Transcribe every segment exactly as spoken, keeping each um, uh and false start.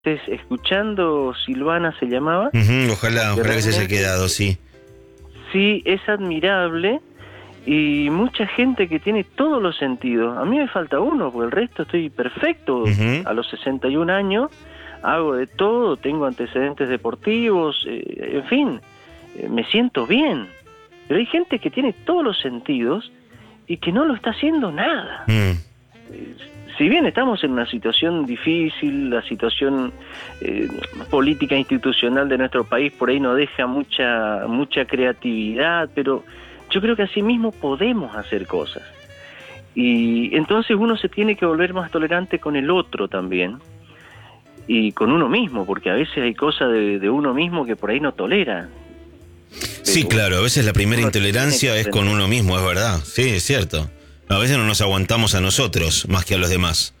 estés escuchando. Silvana se llamaba. Uh-huh, ojalá, ojalá que se haya quedado, sí. Sí, es admirable y mucha gente que tiene todos los sentidos. A mí me falta uno, porque el resto estoy perfecto. Uh-huh. A los sesenta y un años hago de todo, tengo antecedentes deportivos, eh, en fin, eh, me siento bien. Pero hay gente que tiene todos los sentidos y que no lo está haciendo nada. Mm. Si bien estamos en una situación difícil, la situación eh, política institucional de nuestro país por ahí no deja mucha mucha creatividad, pero yo creo que así mismo podemos hacer cosas. Y entonces uno se tiene que volver más tolerante con el otro también, y con uno mismo, porque a veces hay cosas de, de uno mismo que por ahí no tolera. Sí, claro, a veces la primera intolerancia es con uno mismo, es verdad, sí, es cierto. A veces no nos aguantamos a nosotros más que a los demás.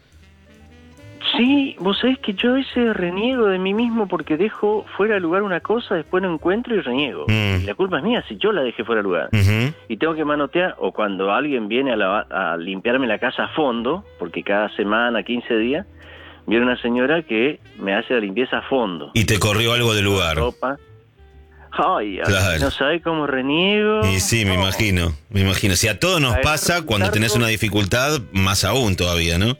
Sí, vos sabés que yo a veces reniego de mí mismo porque dejo fuera de lugar una cosa, después no encuentro y reniego. Mm. Y la culpa es mía si yo la dejé fuera de lugar. Uh-huh. Y tengo que manotear, o cuando alguien viene a, la, a limpiarme la casa a fondo, porque cada semana, quince días, viene una señora que me hace la limpieza a fondo. Y te corrió algo del lugar. Ropa. Ay, claro. No sabés cómo reniego. Y sí, me no. imagino, me imagino. Si a todos nos a pasa, ver, cuando tenés una dificultad, más aún todavía, ¿no?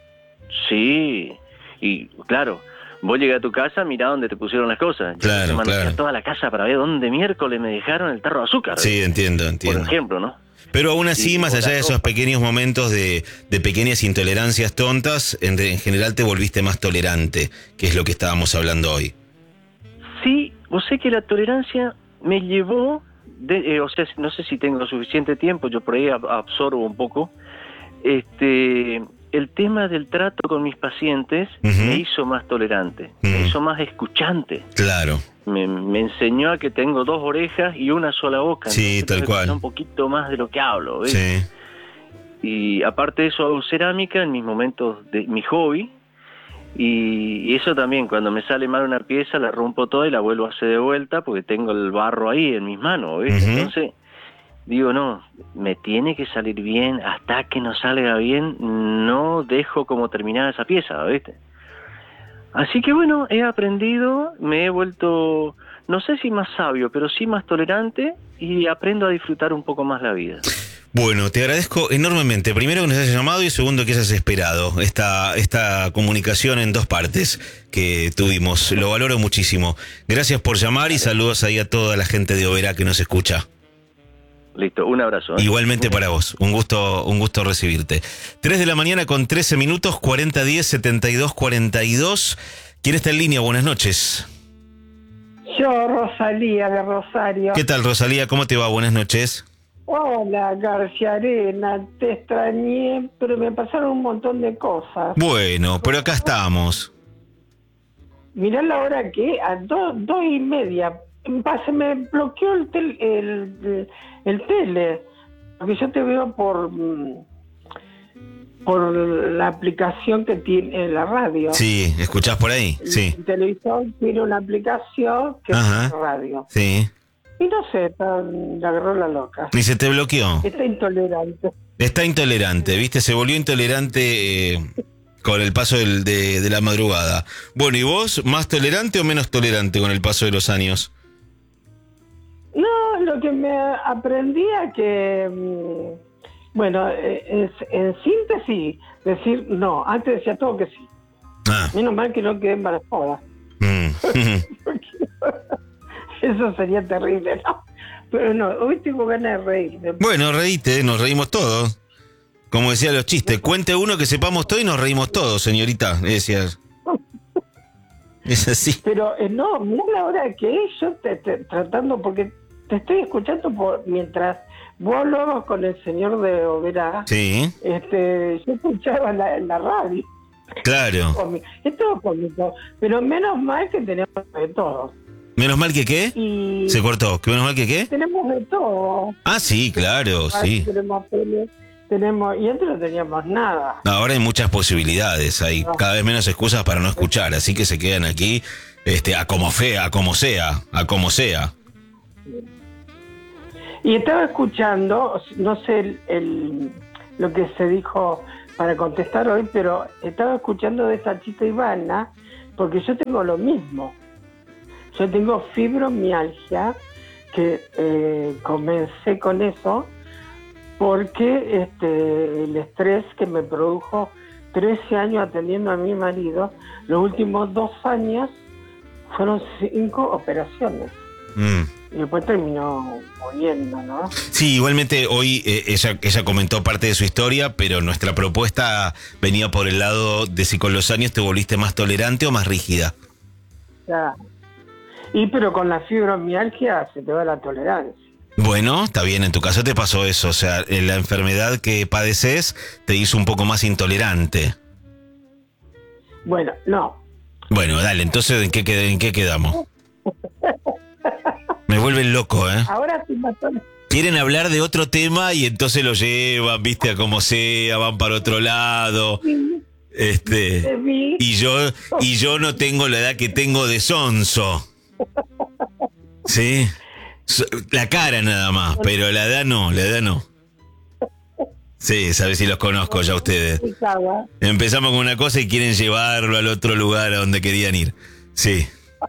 Sí, y claro, vos llegás a tu casa, mirá dónde te pusieron las cosas. Claro, Yo claro. toda la casa para ver dónde miércoles me dejaron el tarro de azúcar. Sí, ¿eh? entiendo, entiendo. Por ejemplo, ¿no? Pero aún así, y más allá de esos pequeños momentos de, de pequeñas intolerancias tontas, en, en general te volviste más tolerante, que es lo que estábamos hablando hoy. Sí, vos sé que la tolerancia me llevó, de, eh, o sea, no sé si tengo suficiente tiempo, yo por ahí absorbo un poco, este, el tema del trato con mis pacientes uh-huh. me hizo más tolerante, uh-huh. me hizo más escuchante. Claro. Me, me enseñó a que tengo dos orejas y una sola boca. Sí, tal cual. Un poquito más de lo que hablo, ¿ves? Sí. Y aparte de eso hago cerámica en mis momentos de mi hobby. Y eso también, cuando me sale mal una pieza, la rompo toda y la vuelvo a hacer de vuelta porque tengo el barro ahí en mis manos, ¿ves? Uh-huh. Entonces, digo, no, me tiene que salir bien, hasta que no salga bien, no dejo como terminada esa pieza, ¿viste? Así que bueno, he aprendido, me he vuelto, no sé si más sabio, pero sí más tolerante y aprendo a disfrutar un poco más la vida. Bueno, te agradezco enormemente. Primero que nos hayas llamado y segundo que hayas esperado esta, esta comunicación en dos partes que tuvimos. Lo valoro muchísimo. Gracias por llamar y saludos ahí a toda la gente de Oberá que nos escucha. Listo, un abrazo. ¿eh? Igualmente para vos, un gusto, un gusto recibirte. tres de la mañana con trece minutos, cuarenta diez setenta y dos cuarenta y dos. ¿Quién está en línea? Buenas noches. Yo, Rosalía de Rosario. ¿Qué tal, Rosalía? ¿Cómo te va? Buenas noches. Hola, García Arena, te extrañé, pero me pasaron un montón de cosas. Bueno, pero acá estamos. Mirá la hora que a dos, dos y media. Se me bloqueó el, tel, el, el, el tele, porque yo te veo por por la aplicación que tiene la radio. Sí, ¿escuchás por ahí? Sí. El televisor tiene una aplicación que Ajá. es radio. Sí. Y no sé, está, le agarró la loca. ¿Y se te bloqueó? Está intolerante. Está intolerante, ¿viste? Se volvió intolerante eh, con el paso del, de, de la madrugada. Bueno, ¿y vos, más tolerante o menos tolerante con el paso de los años? No, lo que me aprendí a que, bueno, es en síntesis, decir no. Antes decía todo que sí. Ah. Menos mal que no quedé embarazada. Mm. Eso sería terrible, ¿no? Pero no, hoy tengo ganas de reírme. Bueno, reíte, nos reímos todos. Como decían los chistes, cuente uno que sepamos todo y nos reímos todos, señorita. Decías. Es así. Pero eh, no, mira la hora que es, yo te, te, tratando, porque te estoy escuchando por mientras vos hablabas con el señor de Oberá. Sí. Este, yo escuchaba la, la radio. Claro. Es todo cómico, pero menos mal que tenemos de todo. ¿Menos mal que qué? Y Se cortó. ¿Qué menos mal que qué? Tenemos de todo. Ah, sí, claro, sí. Tenemos tele, tenemos, y antes no teníamos nada. Ahora hay muchas posibilidades, hay no. cada vez menos excusas para no escuchar, así que se quedan aquí este, a como fea, a como sea, a como sea. Y estaba escuchando, no sé el, el, lo que se dijo para contestar hoy, pero estaba escuchando de esa chica Ivana porque yo tengo lo mismo. Yo tengo fibromialgia, que eh, comencé con eso porque este, el estrés que me produjo trece años atendiendo a mi marido, los últimos dos años fueron cinco operaciones. Mm. Y después terminó muriendo, ¿no? Sí, igualmente hoy eh, ella, ella comentó parte de su historia, pero nuestra propuesta venía por el lado de si con los años te volviste más tolerante o más rígida. Ya. Y pero con la fibromialgia se te va la tolerancia. Bueno, está bien, en tu caso te pasó eso, o sea, la enfermedad que padeces te hizo un poco más intolerante. Bueno, no. Bueno, dale, entonces, ¿en qué, qued- en qué quedamos? Me vuelven loco, ¿eh? Ahora sí me tolero. Quieren hablar de otro tema y entonces lo llevan, viste, a como sea, van para otro lado. Sí. Este, y yo, y yo no tengo la edad que tengo de sonso. ¿Sí? La cara nada más, pero la edad no, la edad no. Sí, sabes si los conozco ya ustedes. Empezamos con una cosa y quieren llevarlo al otro lugar a donde querían ir. Sí.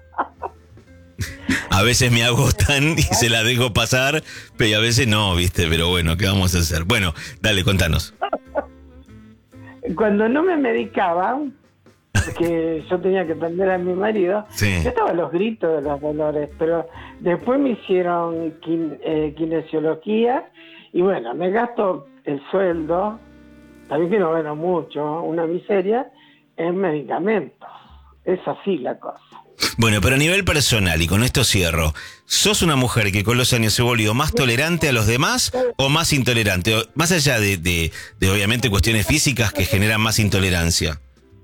A veces me agotan y se la dejo pasar, pero a veces no, viste, pero bueno, ¿qué vamos a hacer? Bueno, dale, contanos. Cuando no me medicaban, porque yo tenía que atender a mi marido, sí. Yo estaba a los gritos de los dolores, pero después me hicieron kin, eh, kinesiología y bueno, me gasto el sueldo, también que no gano mucho, una miseria, en medicamentos. Es así la cosa. Bueno, pero a nivel personal, y con esto cierro, ¿sos una mujer que con los años se volvió más tolerante a los demás o más intolerante? Más allá de, de, de obviamente cuestiones físicas que generan más intolerancia.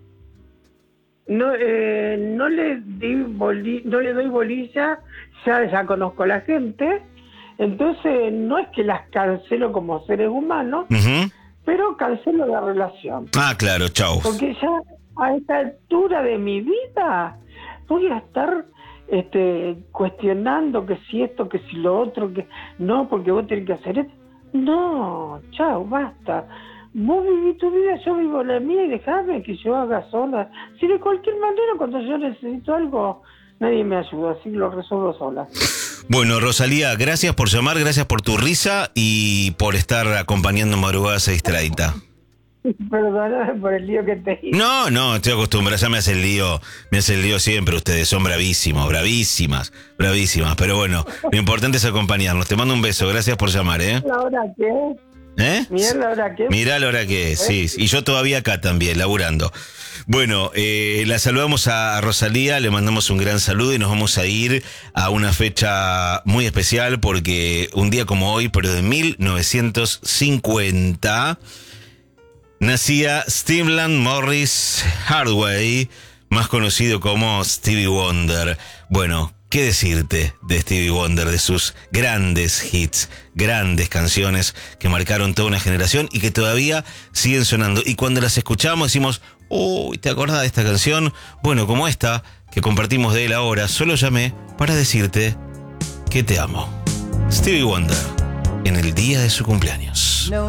No, eh, no le di boli, no le doy bolilla, ya, ya conozco a la gente, entonces no es que las cancelo como seres humanos, uh-huh. pero cancelo la relación. Ah, claro, chau. Porque ya a esta altura de mi vida voy a estar este, cuestionando que si esto, que si lo otro, que no, porque vos tenés que hacer esto. No, chao, basta. Vos vivís tu vida, yo vivo la mía y dejame que yo haga sola. Si de cualquier manera cuando yo necesito algo, nadie me ayuda, así que lo resuelvo sola. Bueno, Rosalía, gracias por llamar, gracias por tu risa y por estar acompañando Madrugada seis treinta. Perdóname por el lío que te hice. No, no, estoy acostumbrado, ya me hace el lío, me hace el lío siempre ustedes, son bravísimos, bravísimas, bravísimas, pero bueno, lo importante es acompañarnos. Te mando un beso, gracias por llamar, ¿eh? ¿La hora qué? ¿Eh? Mirá la hora que Mirá la hora que es, sí, y yo todavía acá también, laburando. Bueno, eh, la saludamos a Rosalía, le mandamos un gran saludo y nos vamos a ir a una fecha muy especial porque un día como hoy, pero de mil novecientos cincuenta... nacía Stephen Morris Hardway, más conocido como Stevie Wonder. Bueno, ¿qué decirte de Stevie Wonder, de sus grandes hits, grandes canciones que marcaron toda una generación y que todavía siguen sonando? Y cuando las escuchamos decimos, uy, ¿te acordás de esta canción? Bueno, como esta que compartimos de él ahora, solo llamé para decirte que te amo. Stevie Wonder, en el día de su cumpleaños. No.